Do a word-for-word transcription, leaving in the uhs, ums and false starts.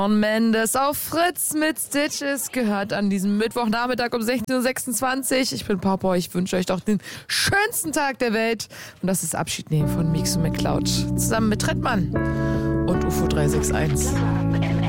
Shawn Mendes auf Fritz mit Stitches gehört an diesem Mittwochnachmittag um sechzehn Uhr sechsundzwanzig. Ich bin Papa, ich wünsche euch doch den schönsten Tag der Welt. Und das ist Abschied nehmen von Mixo McCloud. Zusammen mit Trettmann und U F O drei sechs eins.